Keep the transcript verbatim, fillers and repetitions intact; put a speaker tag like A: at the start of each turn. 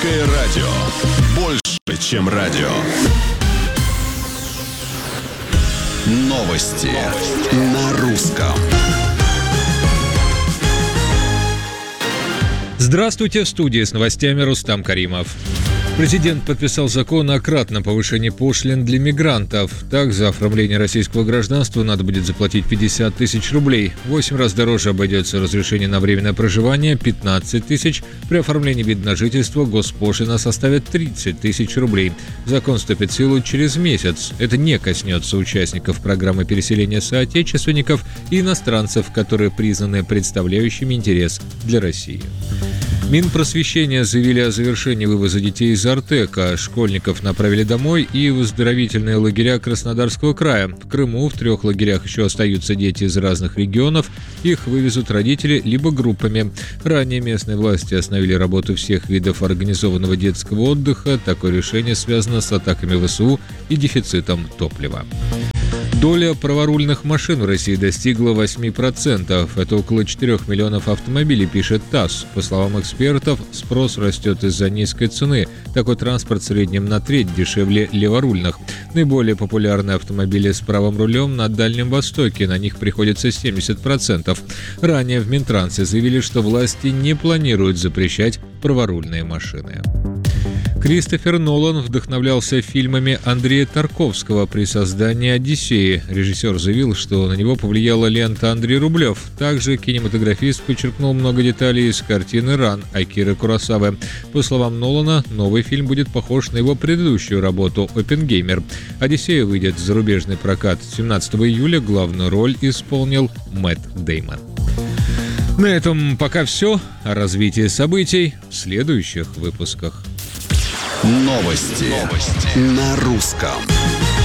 A: Радио. Больше, чем радио. Новости на русском.
B: Здравствуйте, в студии с новостями Рустам Каримов. Президент подписал закон о кратном повышении пошлин для мигрантов. Так, за оформление российского гражданства надо будет заплатить пятьдесят тысяч рублей. В восемь раз дороже обойдется разрешение на временное проживание – пятнадцать тысяч. При оформлении вида на жительство госпошлина составит тридцать тысяч рублей. Закон вступит в силу через месяц. Это не коснется участников программы переселения соотечественников и иностранцев, которые признаны представляющими интерес для России. Минпросвещения заявили о завершении вывоза детей из Артека. Школьников направили домой и в оздоровительные лагеря Краснодарского края. В Крыму в трех лагерях еще остаются дети из разных регионов. Их вывезут родители либо группами. Ранее местные власти остановили работу всех видов организованного детского отдыха. Такое решение связано с атаками ВСУ и дефицитом топлива. Доля праворульных машин в России достигла восемь процентов. Это около четырех миллионов автомобилей, пишет ТАСС. По словам экспертов, спрос растет из-за низкой цены. Такой транспорт в среднем на треть дешевле леворульных. Наиболее популярны автомобили с правым рулем на Дальнем Востоке. На них приходится семьдесят процентов. Ранее в Минтрансе заявили, что власти не планируют запрещать праворульные машины. Кристофер Нолан вдохновлялся фильмами Андрея Тарковского при создании «Одиссеи». Режиссер заявил, что на него повлияла лента Андрей Рублев. Также кинематографист подчеркнул много деталей из картины «Ран» Акиры Куросавы. По словам Нолана, новый фильм будет похож на его предыдущую работу «Оппенгеймер». «Одиссея» выйдет в зарубежный прокат семнадцатого июля. Главную роль исполнил Мэтт Дэймон. На этом пока все. О развитии событий в следующих выпусках.
A: Новости, Новости. на русском.